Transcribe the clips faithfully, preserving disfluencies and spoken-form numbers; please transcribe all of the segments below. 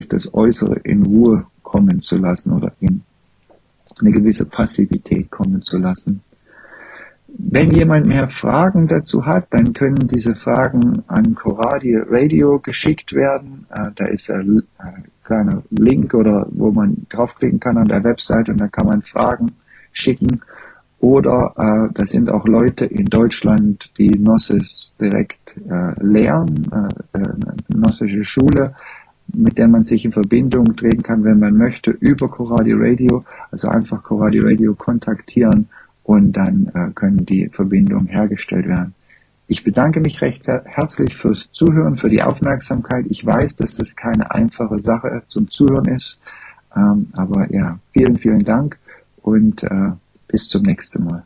hilft, das Äußere in Ruhe kommen zu lassen oder in eine gewisse Passivität kommen zu lassen. Wenn jemand mehr Fragen dazu hat, dann können diese Fragen an Coradio Radio geschickt werden. Äh, da ist ein äh, kleiner Link oder wo man draufklicken kann an der Website und da kann man Fragen schicken. Oder äh, da sind auch Leute in Deutschland, die Gnosis direkt äh, lehren, äh, eine gnostische Schule, mit der man sich in Verbindung treten kann, wenn man möchte, über Coradio Radio. Also einfach Coradio Radio kontaktieren und dann äh, können die Verbindungen hergestellt werden. Ich bedanke mich recht herzlich fürs Zuhören, für die Aufmerksamkeit. Ich weiß, dass das keine einfache Sache zum Zuhören ist, ähm, aber ja, vielen, vielen Dank und äh, bis zum nächsten Mal.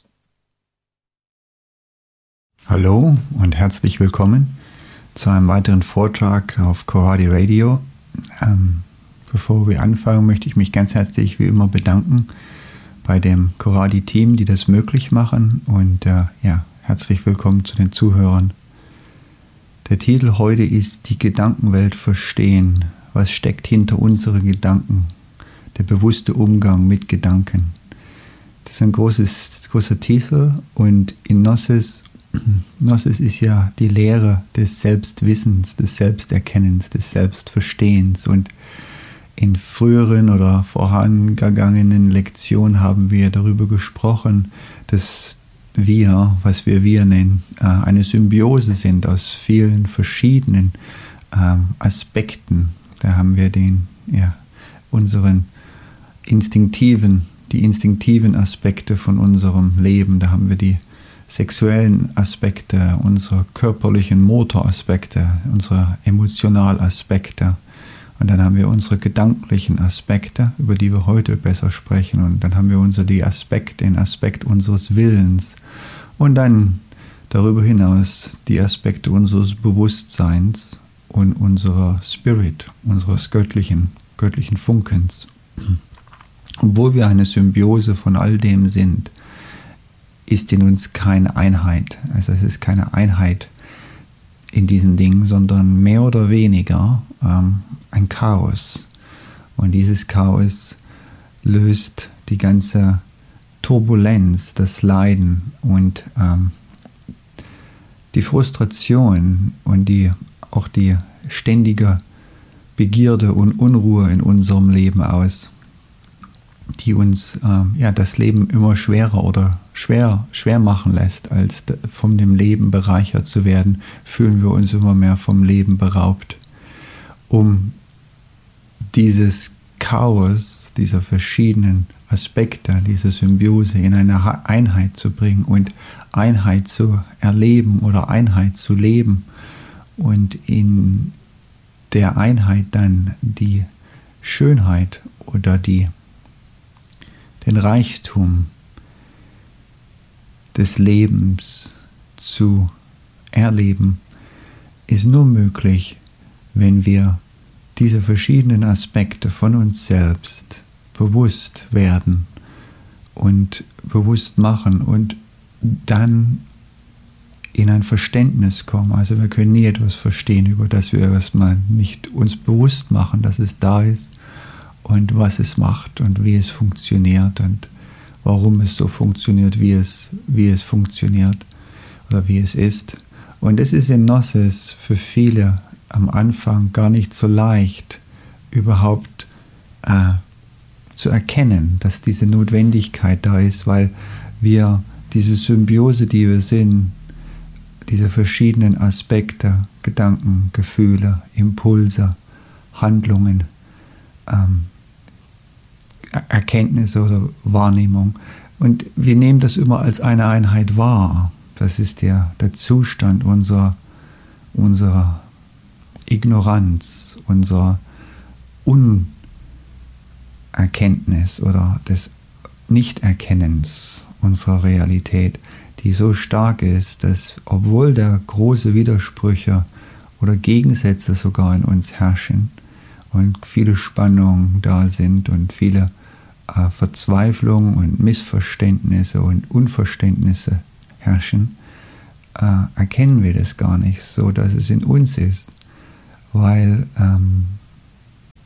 Hallo und herzlich willkommen zu einem weiteren Vortrag auf Coradio Radio. Ähm, bevor wir anfangen, möchte ich mich ganz herzlich wie immer bedanken bei dem Coradio-Team, die das möglich machen. Und äh, ja, herzlich willkommen zu den Zuhörern. Der Titel heute ist Die Gedankenwelt verstehen. Was steckt hinter unseren Gedanken? Der bewusste Umgang mit Gedanken. Das ist ein großes, großer Titel und in Gnosis, Gnosis ist ja die Lehre des Selbstwissens, des Selbsterkennens, des Selbstverstehens. Und in früheren oder vorangegangenen Lektionen haben wir darüber gesprochen, dass wir, was wir wir nennen, eine Symbiose sind aus vielen verschiedenen Aspekten. Da haben wir den, ja, unseren instinktiven, die instinktiven Aspekte von unserem Leben, da haben wir die sexuellen Aspekte, unsere körperlichen Motoraspekte, unsere Emotionalaspekte. Und dann haben wir unsere gedanklichen Aspekte, über die wir heute besser sprechen. Und dann haben wir unsere, die Aspekte, den Aspekt unseres Willens. Und dann darüber hinaus die Aspekte unseres Bewusstseins und unserer Spirit, unseres göttlichen, göttlichen Funkens. Obwohl wir eine Symbiose von all dem sind, ist in uns keine Einheit. Also es ist keine Einheit in diesen Dingen, sondern mehr oder weniger ähm, ein Chaos. Und dieses Chaos löst die ganze Turbulenz, das Leiden und ähm, die Frustration und die, auch die ständige Begierde und Unruhe in unserem Leben aus, die uns äh, ja, das Leben immer schwerer oder schwer, schwer machen lässt, als von dem Leben bereichert zu werden, fühlen wir uns immer mehr vom Leben beraubt. Um dieses Chaos, dieser verschiedenen Aspekte, diese Symbiose in eine Einheit zu bringen und Einheit zu erleben oder Einheit zu leben und in der Einheit dann die Schönheit oder die den Reichtum des Lebens zu erleben, ist nur möglich, wenn wir diese verschiedenen Aspekte von uns selbst bewusst werden und bewusst machen und dann in ein Verständnis kommen. Also wir können nie etwas verstehen, über das wir erstmal nicht uns bewusst machen, dass es da ist und was es macht und wie es funktioniert und warum es so funktioniert, wie es, wie es funktioniert oder wie es ist. Und es ist in Gnosis für viele am Anfang gar nicht so leicht, überhaupt äh, zu erkennen, dass diese Notwendigkeit da ist, weil wir diese Symbiose, die wir sind, diese verschiedenen Aspekte, Gedanken, Gefühle, Impulse, Handlungen, ähm, Erkenntnis oder Wahrnehmung. Und wir nehmen das immer als eine Einheit wahr. Das ist der, der Zustand unserer, unserer Ignoranz, unserer Unerkenntnis oder des Nichterkennens unserer Realität, die so stark ist, dass obwohl da große Widersprüche oder Gegensätze sogar in uns herrschen und viele Spannungen da sind und viele äh, Verzweiflung und Missverständnisse und Unverständnisse herrschen, äh, erkennen wir das gar nicht so, dass es in uns ist, weil ähm,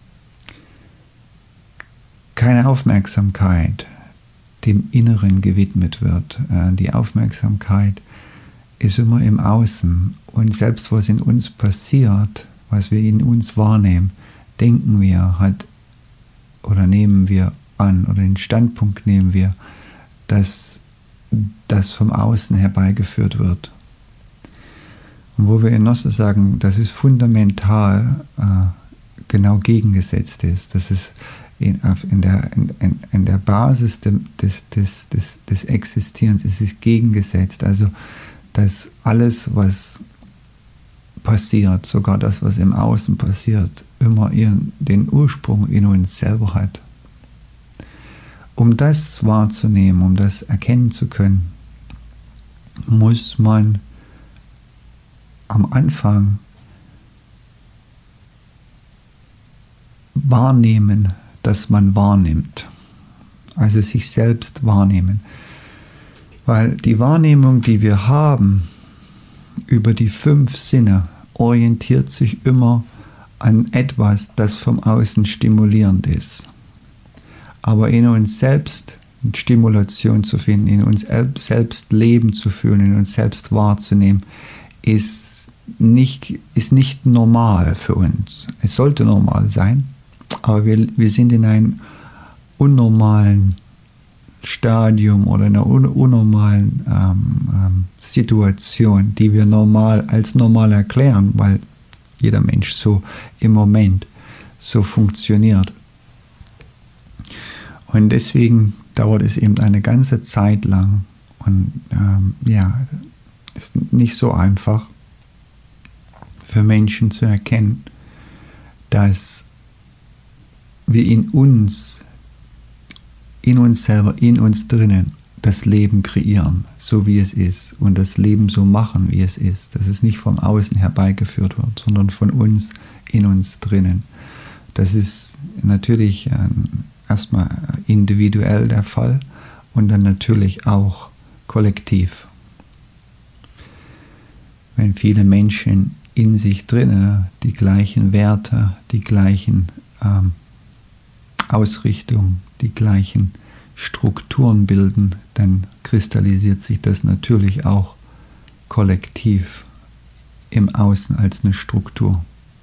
keine Aufmerksamkeit dem Inneren gewidmet wird. Die Aufmerksamkeit ist immer im Außen. Und selbst was in uns passiert, was wir in uns wahrnehmen, denken wir halt oder nehmen wir an oder den Standpunkt nehmen wir, dass das vom Außen herbeigeführt wird. Und wo wir in Gnosis sagen, dass es fundamental äh, genau gegengesetzt ist, dass es in, in, der, in, in der Basis des, des, des, des Existierens ist es gegengesetzt, also dass alles, was passiert, sogar das, was im Außen passiert, immer ihren, den Ursprung in uns selber hat. Um das wahrzunehmen, um das erkennen zu können, muss man am Anfang wahrnehmen, dass man wahrnimmt. Also sich selbst wahrnehmen. Weil die Wahrnehmung, die wir haben über die fünf Sinne, orientiert sich immer an etwas, das vom Außen stimulierend ist. Aber in uns selbst Stimulation zu finden, in uns selbst Leben zu fühlen, in uns selbst wahrzunehmen, ist nicht, ist nicht normal für uns. Es sollte normal sein, aber wir, wir sind in einem unnormalen Stadium oder in einer un unnormalen ähm, ähm, Situation, die wir normal als normal erklären, weil jeder Mensch so im Moment so funktioniert. Und deswegen dauert es eben eine ganze Zeit lang und ähm, ja, ist nicht so einfach für Menschen zu erkennen, dass wir in uns, in uns selber, in uns drinnen das Leben kreieren, so wie es ist und das Leben so machen, wie es ist, dass es nicht von außen herbeigeführt wird, sondern von uns, in uns drinnen. Das ist natürlich ähm, erstmal individuell der Fall und dann natürlich auch kollektiv. Wenn viele Menschen in sich drinnen die gleichen Werte, die gleichen ähm, Ausrichtungen, die gleichen Strukturen bilden, dann kristallisiert sich das natürlich auch kollektiv im Außen als eine Struktur.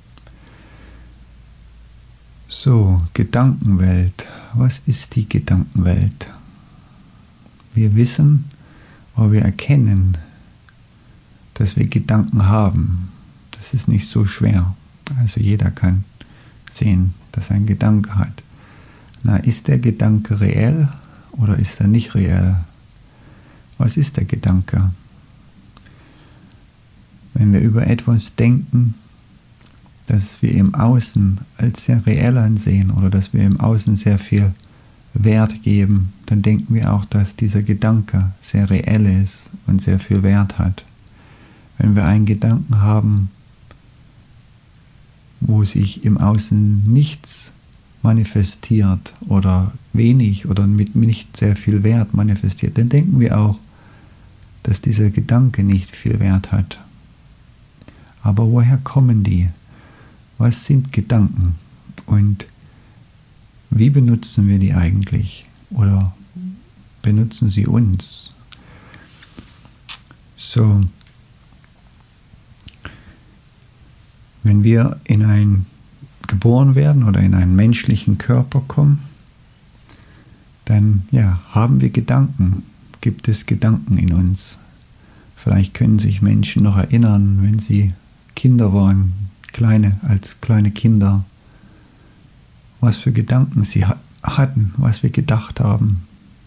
So, Gedankenwelt. Was ist die Gedankenwelt? Wir wissen, oder wir erkennen, dass wir Gedanken haben. Das ist nicht so schwer. Also jeder kann sehen, dass er einen Gedanke hat. Na, ist der Gedanke reell oder ist er nicht reell? Was ist der Gedanke? Wenn wir über etwas denken, das wir im Außen als sehr reell ansehen oder dass wir im Außen sehr viel Wert geben, dann denken wir auch, dass dieser Gedanke sehr reell ist und sehr viel Wert hat. Wenn wir einen Gedanken haben, wo sich im Außen nichts manifestiert oder wenig oder mit nicht sehr viel Wert manifestiert, dann denken wir auch, dass dieser Gedanke nicht viel Wert hat. Aber woher kommen die? Was sind Gedanken und wie benutzen wir die eigentlich oder benutzen sie uns? So, wenn wir in ein geboren werden oder in einen menschlichen Körper kommen, dann ja, haben wir Gedanken, gibt es Gedanken in uns. Vielleicht können sich Menschen noch erinnern, wenn sie Kinder waren, kleine, als kleine Kinder, was für Gedanken sie ha hatten, was wir gedacht haben.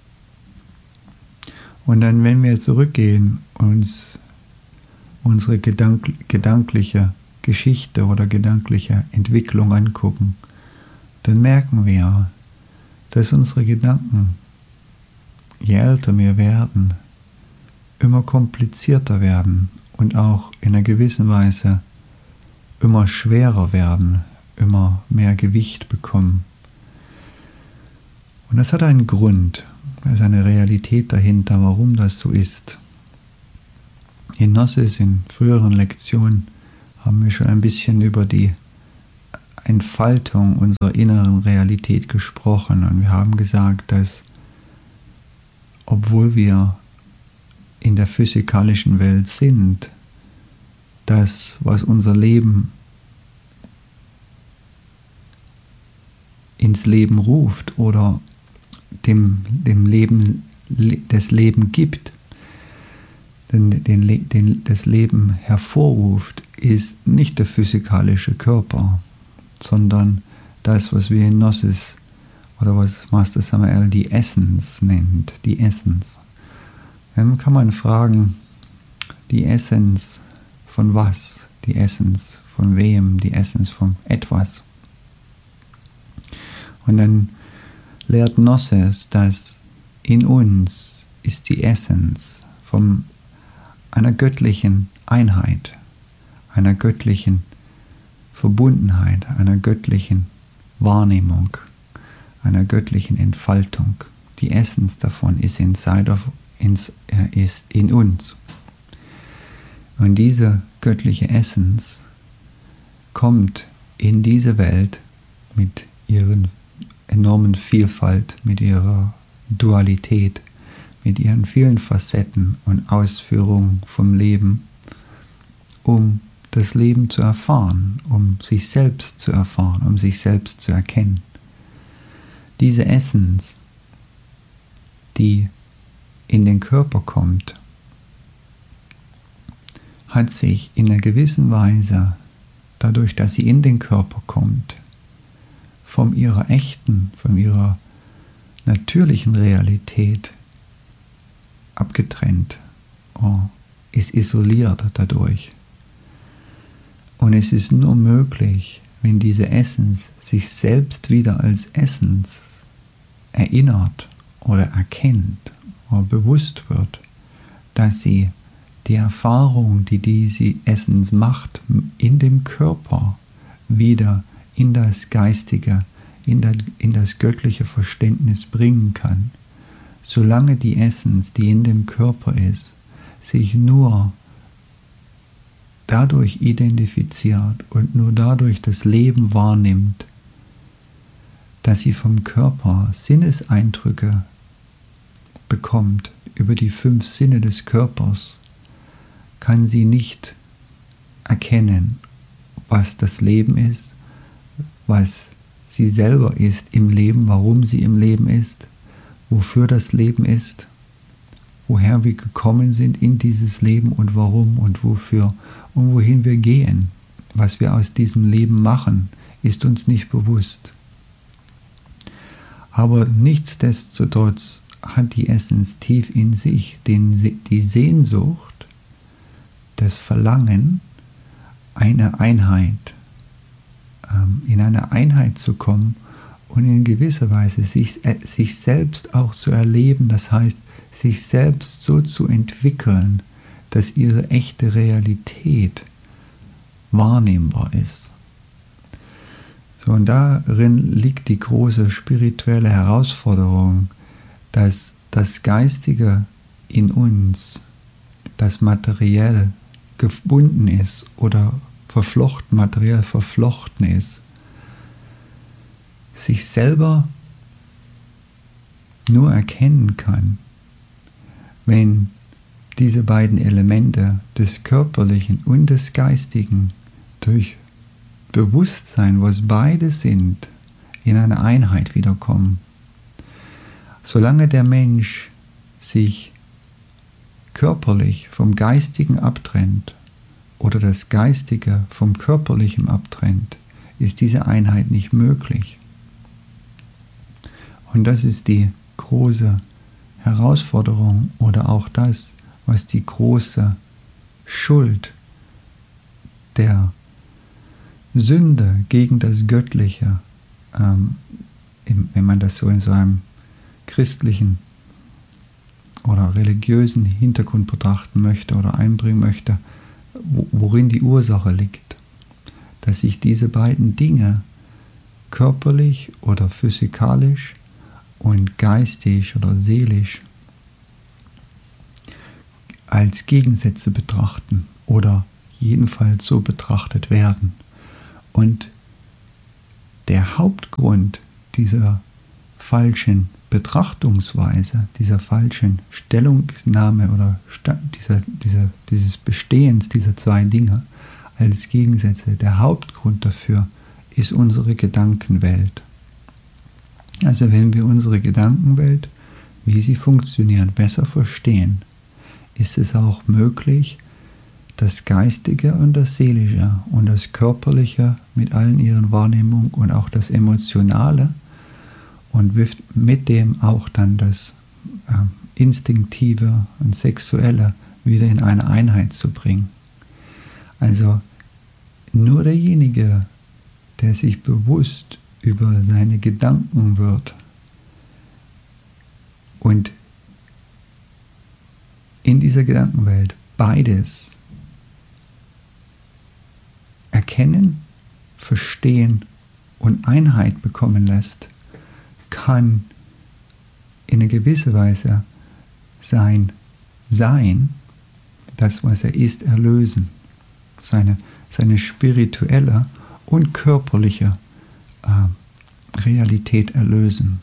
Und dann, wenn wir zurückgehen und uns unsere gedank gedankliche Geschichte oder gedankliche Entwicklung angucken, dann merken wir, dass unsere Gedanken, je älter wir werden, immer komplizierter werden und auch in einer gewissen Weise immer schwerer werden, immer mehr Gewicht bekommen. Und das hat einen Grund, da ist eine Realität dahinter, warum das so ist. In Gnosis, in früheren Lektionen, haben wir schon ein bisschen über die Entfaltung unserer inneren Realität gesprochen und wir haben gesagt, dass obwohl wir in der physikalischen Welt sind, das, was unser Leben ins Leben ruft oder dem, dem Leben das Leben gibt, den, den, den, das Leben hervorruft, ist nicht der physikalische Körper, sondern das, was wir in Gnosis oder was Master Samael die Essenz nennt, die Essenz. Dann kann man fragen, die Essenz von was? Die Essenz von wem? Die Essenz von etwas. Und dann lehrt Gnosis, dass in uns ist die Essenz von einer göttlichen Einheit, einer göttlichen Verbundenheit, einer göttlichen Wahrnehmung, einer göttlichen Entfaltung. Die Essenz davon ist inside of, ins, äh, ist in uns. Und diese göttliche Essenz kommt in diese Welt mit ihren enormen Vielfalt, mit ihrer Dualität, mit ihren vielen Facetten und Ausführungen vom Leben, um das Leben zu erfahren, um sich selbst zu erfahren, um sich selbst zu erkennen. Diese Essenz, die in den Körper kommt, hat sich in einer gewissen Weise, dadurch, dass sie in den Körper kommt, von ihrer echten, von ihrer natürlichen Realität abgetrennt, oh, ist isoliert dadurch. Und es ist nur möglich, wenn diese Essenz sich selbst wieder als Essenz erinnert oder erkennt oder bewusst wird, dass sie die Erfahrung, die diese Essenz macht, in dem Körper wieder in das Geistige, in das, in das göttliche Verständnis bringen kann. Solange die Essenz, die in dem Körper ist, sich nur dadurch identifiziert und nur dadurch das Leben wahrnimmt, dass sie vom Körper Sinneseindrücke bekommt über die fünf Sinne des Körpers, kann sie nicht erkennen, was das Leben ist, was sie selber ist im Leben, warum sie im Leben ist, wofür das Leben ist, woher wir gekommen sind in dieses Leben und warum und wofür und wohin wir gehen. Was wir aus diesem Leben machen, ist uns nicht bewusst. Aber nichtsdestotrotz hat die Essenz tief in sich den, die Sehnsucht, das Verlangen, eine Einheit, ähm, in eine Einheit zu kommen und in gewisser Weise sich, äh, sich selbst auch zu erleben, das heißt, sich selbst so zu entwickeln, dass ihre echte Realität wahrnehmbar ist. So, und darin liegt die große spirituelle Herausforderung, dass das Geistige in uns, das materiell gebunden ist oder verflochten, materiell verflochten ist, sich selber nur erkennen kann, wenn diese beiden Elemente des Körperlichen und des Geistigen durch Bewusstsein, was beide sind, in eine Einheit wiederkommen. Solange der Mensch sich körperlich vom Geistigen abtrennt oder das Geistige vom Körperlichen abtrennt, ist diese Einheit nicht möglich. Und das ist die große Herausforderung oder auch das, was die große Schuld der Sünde gegen das Göttliche, ähm, im, wenn man das so in so einem christlichen oder religiösen Hintergrund betrachten möchte oder einbringen möchte, wo, worin die Ursache liegt, dass sich diese beiden Dinge körperlich oder physikalisch und geistig oder seelisch als Gegensätze betrachten oder jedenfalls so betrachtet werden. Und der Hauptgrund dieser falschen Betrachtungsweise, dieser falschen Stellungnahme oder dieser, dieser, dieses Bestehens dieser zwei Dinge als Gegensätze, der Hauptgrund dafür ist unsere Gedankenwelt. Also wenn wir unsere Gedankenwelt, wie sie funktioniert, besser verstehen, ist es auch möglich, das Geistige und das Seelische und das Körperliche mit allen ihren Wahrnehmungen und auch das Emotionale und mit dem auch dann das äh, Instinktive und Sexuelle wieder in eine Einheit zu bringen. Also nur derjenige, der sich bewusst über seine Gedanken wird und in dieser Gedankenwelt beides erkennen, verstehen und Einheit bekommen lässt, kann in einer gewissen Weise sein Sein, das, was er ist, erlösen. Seine, seine spirituelle und körperliche äh, Realität erlösen.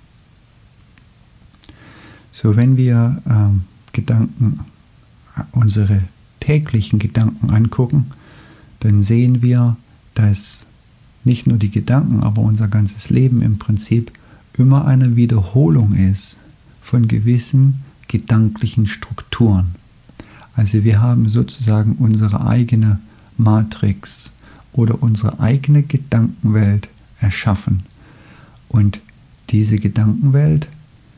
So, wenn wir äh, Gedanken, unsere täglichen Gedanken angucken, dann sehen wir, dass nicht nur die Gedanken, aber unser ganzes Leben im Prinzip immer eine Wiederholung ist von gewissen gedanklichen Strukturen. Also wir haben sozusagen unsere eigene Matrix oder unsere eigene Gedankenwelt erschaffen. Und diese Gedankenwelt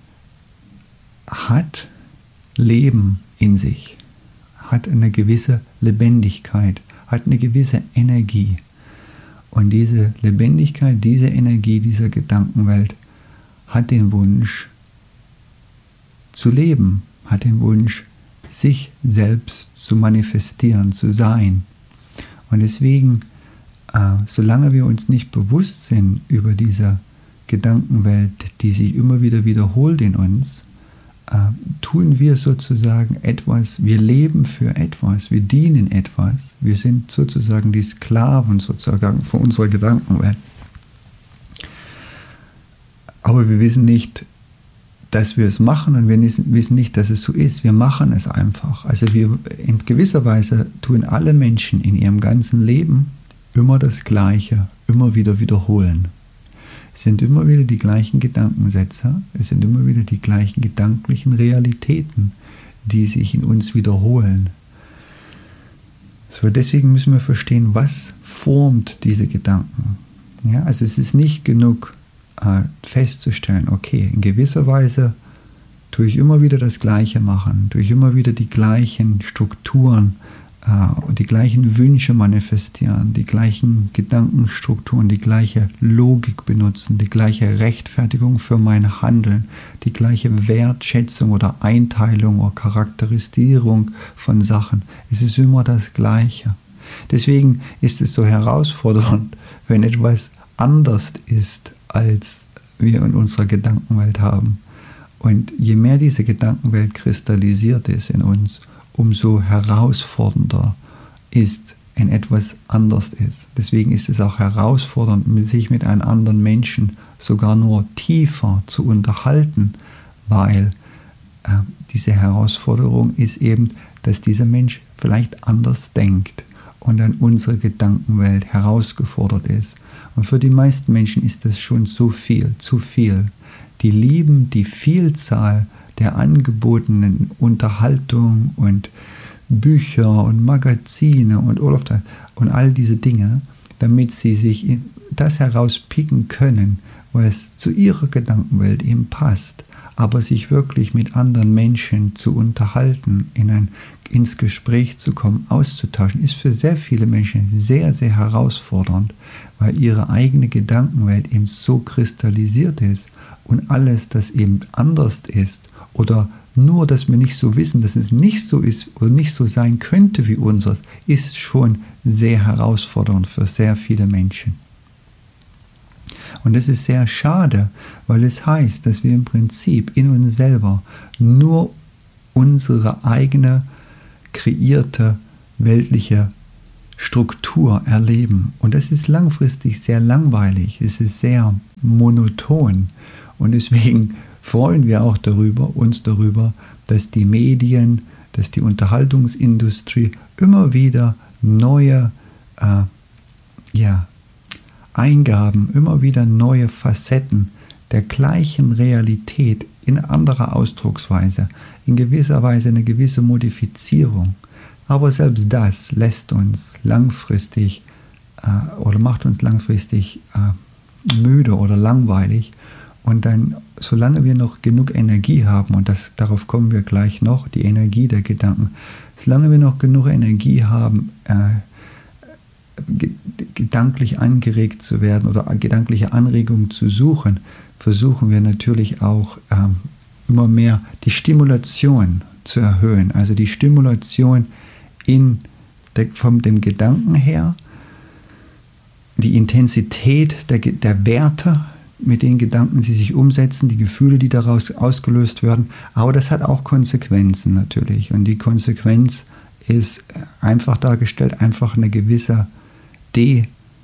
hat Leben in sich, hat eine gewisse Lebendigkeit, hat eine gewisse Energie. Und diese Lebendigkeit, diese Energie dieser Gedankenwelt hat den Wunsch zu leben, hat den Wunsch, sich selbst zu manifestieren, zu sein. Und deswegen, äh, solange wir uns nicht bewusst sind über diese Gedankenwelt, die sich immer wieder wiederholt in uns, äh, tun wir sozusagen etwas, wir leben für etwas, wir dienen etwas, wir sind sozusagen die Sklaven sozusagen von unserer Gedankenwelt. Aber wir wissen nicht, dass wir es machen und wir wissen nicht, dass es so ist. Wir machen es einfach. Also wir in gewisser Weise tun alle Menschen in ihrem ganzen Leben immer das Gleiche, immer wieder wiederholen. Es sind immer wieder die gleichen Gedankensätze, es sind immer wieder die gleichen gedanklichen Realitäten, die sich in uns wiederholen. So, deswegen müssen wir verstehen, was formt diese Gedanken. Ja, also es ist nicht genug, festzustellen, okay, in gewisser Weise tue ich immer wieder das Gleiche machen, tue ich immer wieder die gleichen Strukturen äh, die gleichen Wünsche manifestieren, die gleichen Gedankenstrukturen, die gleiche Logik benutzen, die gleiche Rechtfertigung für mein Handeln, die gleiche Wertschätzung oder Einteilung oder Charakterisierung von Sachen. Es ist immer das Gleiche. Deswegen ist es so herausfordernd, wenn etwas anders ist, als wir in unserer Gedankenwelt haben. Und je mehr diese Gedankenwelt kristallisiert ist in uns, umso herausfordernder ist, wenn etwas anders ist. Deswegen ist es auch herausfordernd, sich mit einem anderen Menschen sogar nur tiefer zu unterhalten, weil äh, diese Herausforderung ist eben, dass dieser Mensch vielleicht anders denkt und dann unsere Gedankenwelt herausgefordert ist. Und für die meisten Menschen ist das schon so viel, zu viel. Die lieben die Vielzahl der angebotenen Unterhaltung und Bücher und Magazine und all, und all diese Dinge, damit sie sich das herauspicken können, was zu ihrer Gedankenwelt eben passt. Aber sich wirklich mit anderen Menschen zu unterhalten, in ein, ins Gespräch zu kommen, auszutauschen, ist für sehr viele Menschen sehr, sehr herausfordernd, weil ihre eigene Gedankenwelt eben so kristallisiert ist und alles, das eben anders ist oder nur, dass wir nicht so wissen, dass es nicht so ist oder nicht so sein könnte wie unseres, ist schon sehr herausfordernd für sehr viele Menschen. Und das ist sehr schade, weil es heißt, dass wir im Prinzip in uns selber nur unsere eigene kreierte weltliche Struktur erleben. Und das ist langfristig sehr langweilig, es ist sehr monoton. Und deswegen freuen wir auch darüber, uns darüber, dass die Medien, dass die Unterhaltungsindustrie immer wieder neue äh, ja, Eingaben, immer wieder neue Facetten der gleichen Realität in anderer Ausdrucksweise, in gewisser Weise eine gewisse Modifizierung. Aber selbst das lässt uns langfristig äh, oder macht uns langfristig äh, müde oder langweilig. Und dann, solange wir noch genug Energie haben, und das, darauf kommen wir gleich noch, die Energie der Gedanken, solange wir noch genug Energie haben, äh, ge- gedanklich angeregt zu werden oder gedankliche Anregungen zu suchen, versuchen wir natürlich auch ähm, immer mehr die Stimulation zu erhöhen. Also die Stimulation in der, von dem Gedanken her, die Intensität der, der Werte, mit den Gedanken, die sich umsetzen, die Gefühle, die daraus ausgelöst werden. Aber das hat auch Konsequenzen natürlich. Und die Konsequenz ist einfach dargestellt, einfach eine gewisse De,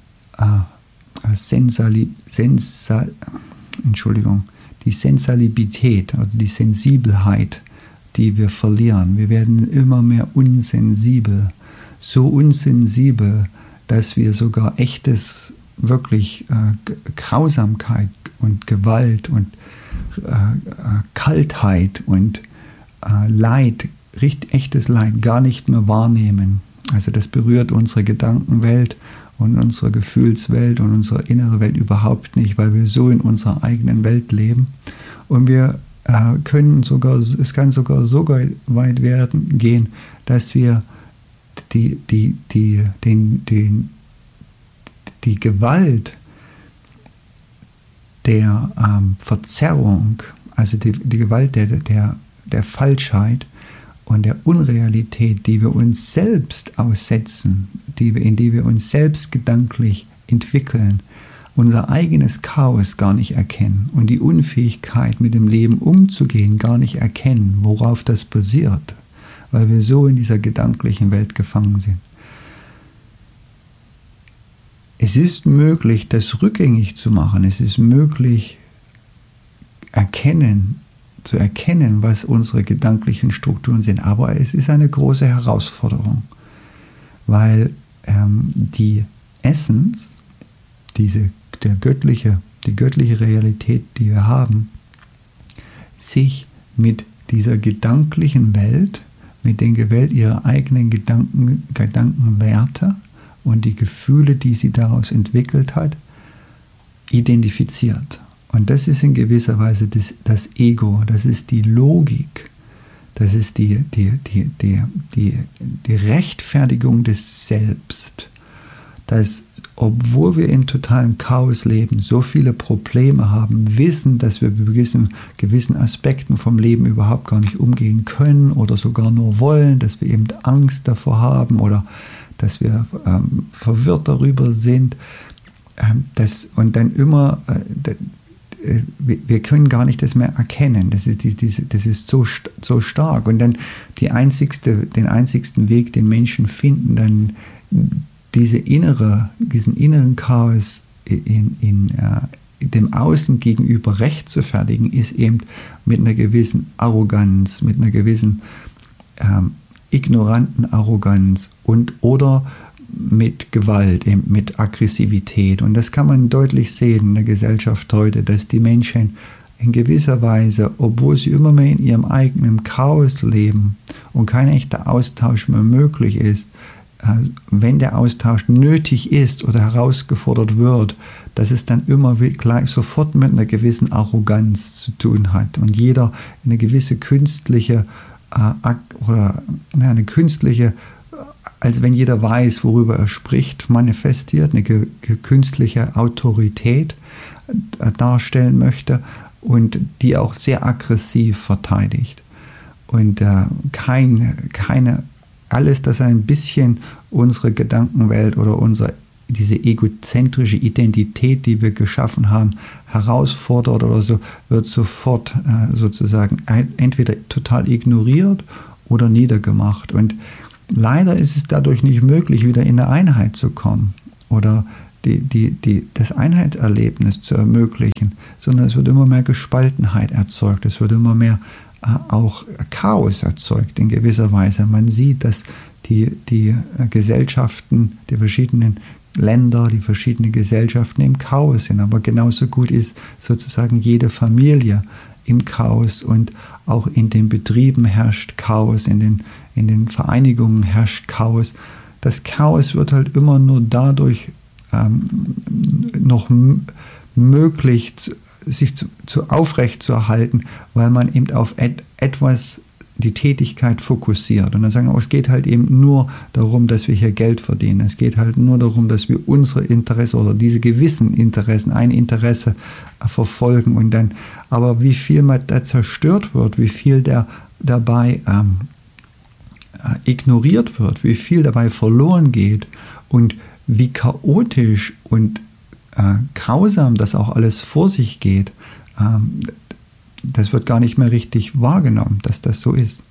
äh, Sensali, Sensa, Entschuldigung, die Sensibilität, also die Sensibelheit, die wir verlieren. Wir werden immer mehr unsensibel. So unsensibel, dass wir sogar echtes wirklich äh, Grausamkeit und Gewalt und äh, äh, Kaltheit und äh, Leid, richtig, echtes Leid gar nicht mehr wahrnehmen. Also das berührt unsere Gedankenwelt und unsere Gefühlswelt und unsere innere Welt überhaupt nicht, weil wir so in unserer eigenen Welt leben. Und wir äh, können sogar, es kann sogar so weit werden gehen, dass wir die, die, die, den, den die Gewalt der ähm, Verzerrung, also die, die Gewalt der, der, der Falschheit und der Unrealität, die wir uns selbst aussetzen, die wir, in die wir uns selbst gedanklich entwickeln, unser eigenes Chaos gar nicht erkennen und die Unfähigkeit, mit dem Leben umzugehen, gar nicht erkennen, worauf das basiert, weil wir so in dieser gedanklichen Welt gefangen sind. Es ist möglich, das rückgängig zu machen. Es ist möglich, erkennen, zu erkennen, was unsere gedanklichen Strukturen sind. Aber es ist eine große Herausforderung, weil ähm, die Essenz, diese, der göttliche, die göttliche Realität, die wir haben, sich mit dieser gedanklichen Welt, mit der Welt ihrer eigenen Gedanken, Gedankenwerte und die Gefühle, die sie daraus entwickelt hat, identifiziert. Und das ist in gewisser Weise das, das Ego, das ist die Logik, das ist die, die, die, die, die, die Rechtfertigung des Selbst, dass, obwohl wir in totalen Chaos leben, so viele Probleme haben, wissen, dass wir mit gewissen, gewissen Aspekten vom Leben überhaupt gar nicht umgehen können oder sogar nur wollen, dass wir eben Angst davor haben oder dass wir ähm, verwirrt darüber sind, ähm, dass, und dann immer, äh, wir, wir können gar nicht das mehr erkennen, das ist, die, diese, das ist so, so stark. Und dann die einzigste, den einzigsten Weg, den Menschen finden, dann diese innere, diesen inneren Chaos in, in, äh, dem Außen gegenüber rechtfertigen, ist eben mit einer gewissen Arroganz, mit einer gewissen ähm, ignoranten Arroganz und oder mit Gewalt, eben mit Aggressivität. Und das kann man deutlich sehen in der Gesellschaft heute, dass die Menschen in gewisser Weise, obwohl sie immer mehr in ihrem eigenen Chaos leben und kein echter Austausch mehr möglich ist, wenn der Austausch nötig ist oder herausgefordert wird, dass es dann immer gleich sofort mit einer gewissen Arroganz zu tun hat und jeder eine gewisse künstliche äh, oder eine künstliche, als wenn jeder weiß, worüber er spricht, manifestiert, eine ge- ge- künstliche Autorität äh, darstellen möchte und die auch sehr aggressiv verteidigt und äh, kein, keine alles, das ein bisschen unsere Gedankenwelt oder unsere, diese egozentrische Identität, die wir geschaffen haben, herausfordert oder so, wird sofort äh, sozusagen ein, entweder total ignoriert oder niedergemacht. Und leider ist es dadurch nicht möglich, wieder in eine Einheit zu kommen oder die, die, die, das Einheitserlebnis zu ermöglichen, sondern es wird immer mehr Gespaltenheit erzeugt, es wird immer mehr äh, auch Chaos erzeugt in gewisser Weise. Man sieht, dass die, die äh, Gesellschaften, die verschiedenen Länder, die verschiedenen Gesellschaften im Chaos sind, aber genauso gut ist sozusagen jede Familie im Chaos und auch in den Betrieben herrscht Chaos, in den, in den Vereinigungen herrscht Chaos. Das Chaos wird halt immer nur dadurch ähm, noch m- möglich, zu, sich zu, zu aufrecht zu erhalten, weil man eben auf et- etwas die Tätigkeit fokussiert. Und dann sagen wir, es geht halt eben nur darum, dass wir hier Geld verdienen. Es geht halt nur darum, dass wir unsere Interessen oder diese gewissen Interessen, ein Interesse äh, verfolgen. Und dann, aber wie viel man da zerstört wird, wie viel der dabei ähm, äh, ignoriert wird, wie viel dabei verloren geht und wie chaotisch und äh, grausam das auch alles vor sich geht, ähm, das wird gar nicht mehr richtig wahrgenommen, dass das so ist.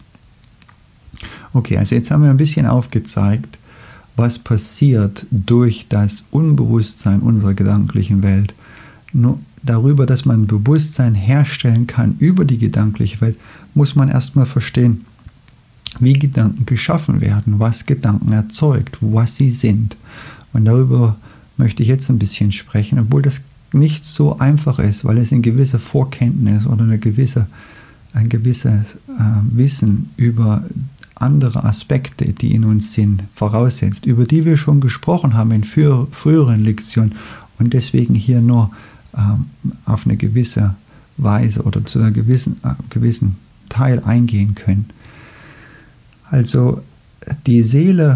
Okay, also jetzt haben wir ein bisschen aufgezeigt, was passiert durch das Unbewusstsein unserer gedanklichen Welt. Nur darüber, dass man Bewusstsein herstellen kann über die gedankliche Welt, muss man erstmal verstehen, wie Gedanken geschaffen werden, was Gedanken erzeugt, was sie sind. Und darüber möchte ich jetzt ein bisschen sprechen, obwohl das nicht so einfach ist, weil es eine gewisse Vorkenntnis oder eine gewisse, ein gewisses äh, Wissen über andere Aspekte, die in uns sind, voraussetzt, über die wir schon gesprochen haben in früher, früheren Lektionen und deswegen hier nur ähm, auf eine gewisse Weise oder zu einem gewissen, äh, gewissen Teil eingehen können. Also die Seele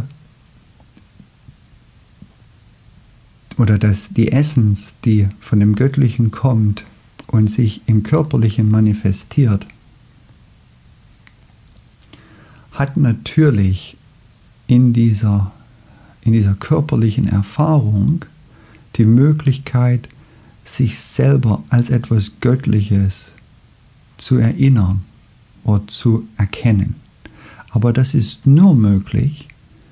oder dass die Essenz, die von dem Göttlichen kommt und sich im Körperlichen manifestiert, hat natürlich in dieser, in dieser körperlichen Erfahrung die Möglichkeit, sich selber als etwas Göttliches zu erinnern oder zu erkennen. Aber das ist nur möglich,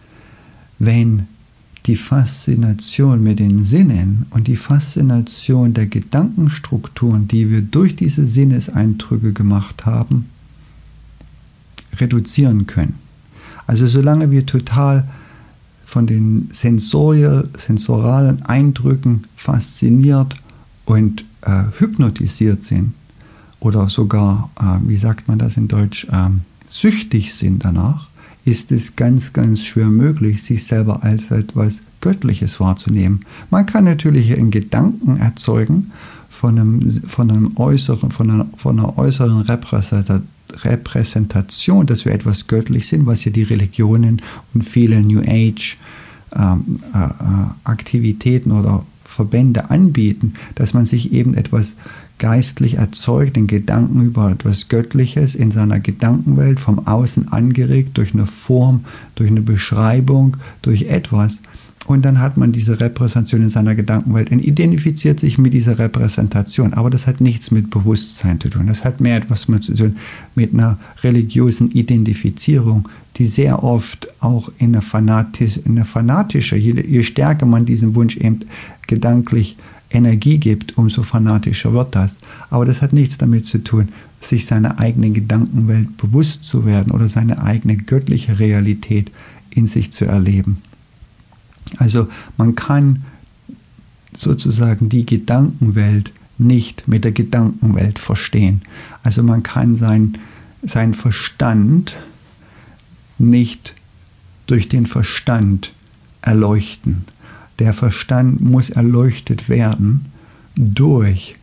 wenn die Faszination mit den Sinnen und die Faszination der Gedankenstrukturen, die wir durch diese Sinneseindrücke gemacht haben, reduzieren können. Also solange wir total von den sensorial, sensoralen Eindrücken fasziniert und äh, hypnotisiert sind oder sogar, äh, wie sagt man das in Deutsch, äh, süchtig sind danach, ist es ganz, ganz schwer möglich, sich selber als etwas Göttliches wahrzunehmen. Man kann natürlich einen Gedanken erzeugen von, einem, von, einem äußeren, von, einer, von einer äußeren Repräsentation, dass wir etwas göttlich sind, was ja die Religionen und viele New Age ähm, äh, Aktivitäten oder Verbände anbieten, dass man sich eben etwas geistlich erzeugt, den Gedanken über etwas Göttliches in seiner Gedankenwelt, vom Außen angeregt, durch eine Form, durch eine Beschreibung, durch etwas. Und dann hat man diese Repräsentation in seiner Gedankenwelt und identifiziert sich mit dieser Repräsentation. Aber das hat nichts mit Bewusstsein zu tun. Das hat mehr etwas zu tun mit einer religiösen Identifizierung, die sehr oft auch in einer, fanatisch, in einer fanatische, je, je stärker man diesen Wunsch eben gedanklich Energie gibt, umso fanatischer wird das. Aber das hat nichts damit zu tun, sich seiner eigenen Gedankenwelt bewusst zu werden oder seine eigene göttliche Realität in sich zu erleben. Also man kann sozusagen die Gedankenwelt nicht mit der Gedankenwelt verstehen. Also man kann sein, sein Verstand nicht durch den Verstand erleuchten. Der Verstand muss erleuchtet werden durch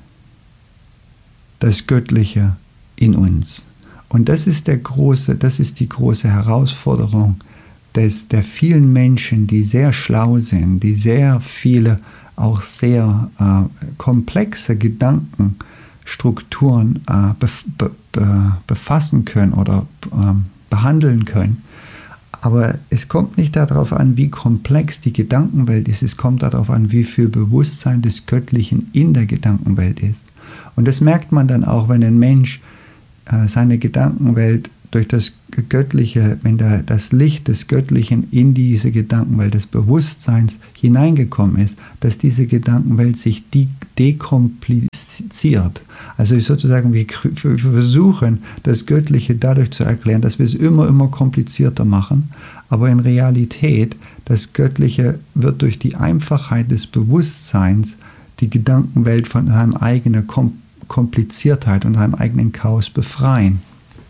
das Göttliche in uns. Und das ist der große, das ist die große Herausforderung des, der vielen Menschen, die sehr schlau sind, die sehr viele, auch sehr äh, komplexe Gedankenstrukturen äh, bef, be, be, befassen können oder äh, behandeln können. Aber es kommt nicht darauf an, wie komplex die Gedankenwelt ist, es kommt darauf an, wie viel Bewusstsein des Göttlichen in der Gedankenwelt ist. Und das merkt man dann auch, wenn ein Mensch äh, seine Gedankenwelt durch das Göttliche, wenn da das Licht des Göttlichen in diese Gedankenwelt des Bewusstseins hineingekommen ist, dass diese Gedankenwelt sich de- dekompliziert. Also sozusagen, wir, wir versuchen, das Göttliche dadurch zu erklären, dass wir es immer, immer komplizierter machen, aber in Realität, das Göttliche wird durch die Einfachheit des Bewusstseins die Gedankenwelt von seiner eigenen Kom- Kompliziertheit und seinem eigenen Chaos befreien.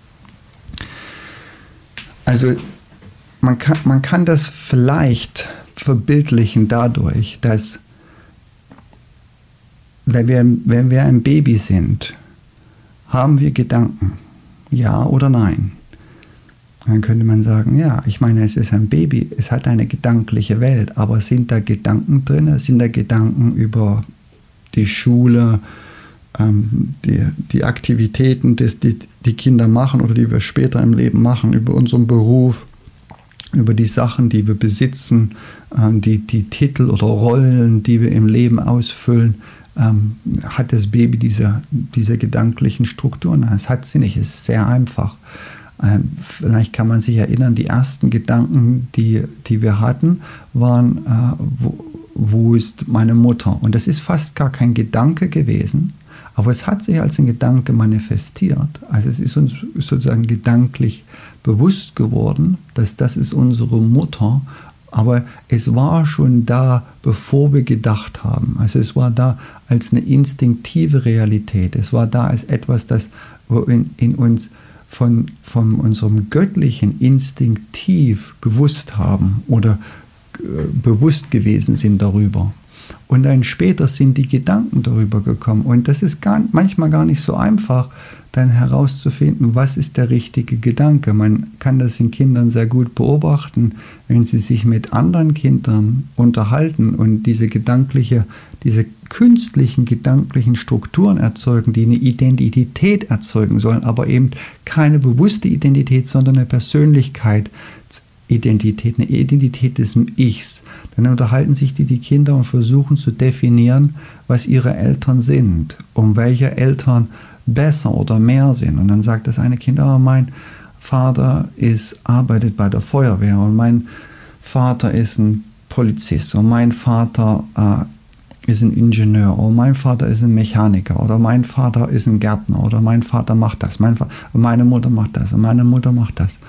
Also man kann, man kann das vielleicht verbildlichen dadurch, dass wenn wir, wenn wir ein Baby sind, haben wir Gedanken, ja oder nein? Dann könnte man sagen, ja, ich meine, es ist ein Baby, es hat eine gedankliche Welt, aber sind da Gedanken drin? Sind da Gedanken über die Schule, ähm, die, die Aktivitäten, die, die die Kinder machen oder die wir später im Leben machen, über unseren Beruf, über die Sachen, die wir besitzen, ähm, die, die Titel oder Rollen, die wir im Leben ausfüllen, ähm, hat das Baby diese, diese gedanklichen Strukturen? Das hat sie nicht, es ist sehr einfach. Ähm, vielleicht kann man sich erinnern, die ersten Gedanken, die, die wir hatten, waren, äh, wo, wo ist meine Mutter? Und das ist fast gar kein Gedanke gewesen, aber es hat sich als ein Gedanke manifestiert. Also es ist uns sozusagen gedanklich bewusst geworden, dass das ist unsere Mutter, aber es war schon da, bevor wir gedacht haben. Also es war da als eine instinktive Realität. Es war da als etwas, das in, in uns von, von unserem Göttlichen instinktiv gewusst haben oder äh, bewusst gewesen sind darüber. Und dann später sind die Gedanken darüber gekommen. Und das ist gar, manchmal gar nicht so einfach, dann herauszufinden, was ist der richtige Gedanke. Man kann das in Kindern sehr gut beobachten, wenn sie sich mit anderen Kindern unterhalten und diese gedankliche, diese künstlichen gedanklichen Strukturen erzeugen, die eine Identität erzeugen sollen, aber eben keine bewusste Identität, sondern eine Persönlichkeit. Identität, eine Identität des Ichs. Dann unterhalten sich die, die Kinder und versuchen zu definieren, was ihre Eltern sind, um welche Eltern besser oder mehr sind. Und dann sagt das eine Kind, oh, mein Vater ist, arbeitet bei der Feuerwehr und mein Vater ist ein Polizist und mein Vater äh, ist ein Ingenieur oder mein Vater ist ein Mechaniker oder mein Vater ist ein Gärtner oder mein Vater macht das, mein Vater, meine Mutter macht das und meine Mutter macht das.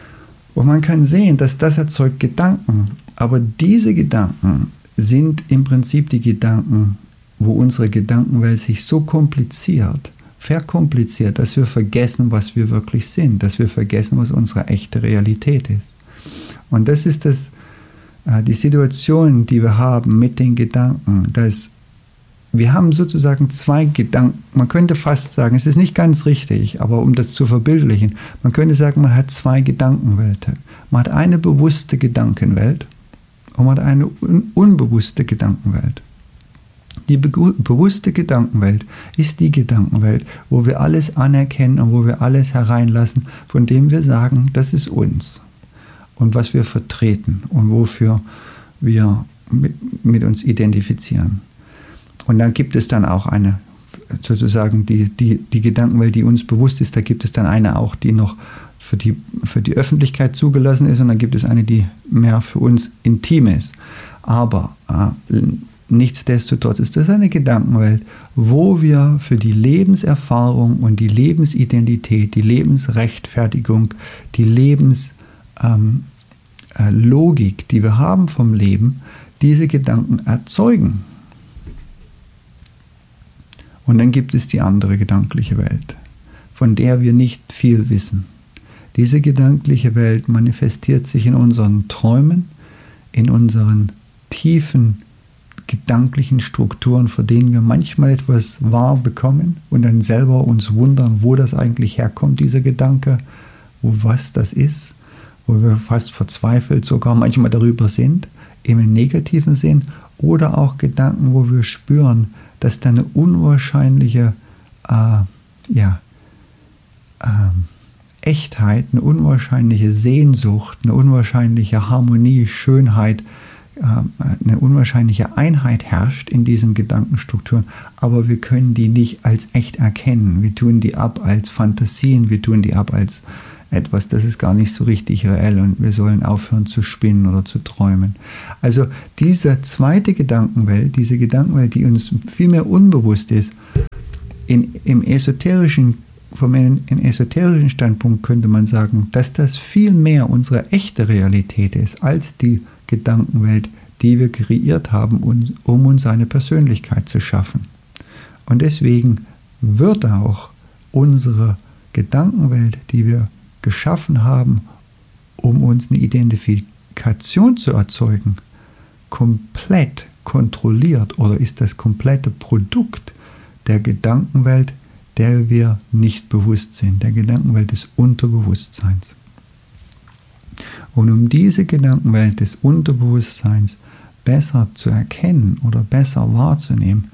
Und man kann sehen, dass das erzeugt Gedanken. Aber diese Gedanken sind im Prinzip die Gedanken, wo unsere Gedankenwelt sich so kompliziert, verkompliziert, dass wir vergessen, was wir wirklich sind, dass wir vergessen, was unsere echte Realität ist. Und das ist das, äh, die Situation, die wir haben mit den Gedanken, dass wir haben sozusagen zwei Gedanken, man könnte fast sagen, es ist nicht ganz richtig, aber um das zu verbildlichen, man könnte sagen, man hat zwei Gedankenwelten. Man hat eine bewusste Gedankenwelt und man hat eine un- unbewusste Gedankenwelt. Die be- bewusste Gedankenwelt ist die Gedankenwelt, wo wir alles anerkennen und wo wir alles hereinlassen, von dem wir sagen, das ist uns und was wir vertreten und wofür wir mit, mit uns identifizieren. Und dann gibt es dann auch eine, sozusagen die, die, die Gedankenwelt, die uns bewusst ist, da gibt es dann eine auch, die noch für die, für die Öffentlichkeit zugelassen ist und dann gibt es eine, die mehr für uns intim ist. Aber äh, nichtsdestotrotz ist das eine Gedankenwelt, wo wir für die Lebenserfahrung und die Lebensidentität, die Lebensrechtfertigung, die Lebenslogik, ähm, äh, die wir haben vom Leben, diese Gedanken erzeugen. Und dann gibt es die andere gedankliche Welt, von der wir nicht viel wissen. Diese gedankliche Welt manifestiert sich in unseren Träumen, in unseren tiefen gedanklichen Strukturen, vor denen wir manchmal etwas wahr bekommen und dann selber uns wundern, wo das eigentlich herkommt, dieser Gedanke, wo was das ist, wo wir fast verzweifelt sogar manchmal darüber sind, im negativen Sinn, oder auch Gedanken, wo wir spüren, dass da eine unwahrscheinliche äh, ja, äh, Echtheit, eine unwahrscheinliche Sehnsucht, eine unwahrscheinliche Harmonie, Schönheit, äh, eine unwahrscheinliche Einheit herrscht in diesen Gedankenstrukturen, aber wir können die nicht als echt erkennen. Wir tun die ab als Fantasien, wir tun die ab als etwas, das ist gar nicht so richtig reell und wir sollen aufhören zu spinnen oder zu träumen. Also diese zweite Gedankenwelt, diese Gedankenwelt, die uns viel mehr unbewusst ist, in, im esoterischen, vom einem esoterischen Standpunkt könnte man sagen, dass das viel mehr unsere echte Realität ist, als die Gedankenwelt, die wir kreiert haben, um uns eine Persönlichkeit zu schaffen. Und deswegen wird auch unsere Gedankenwelt, die wir geschaffen haben, um uns eine Identifikation zu erzeugen, komplett kontrolliert oder ist das komplette Produkt der Gedankenwelt, der wir nicht bewusst sind, der Gedankenwelt des Unterbewusstseins. Und um diese Gedankenwelt des Unterbewusstseins besser zu erkennen oder besser wahrzunehmen,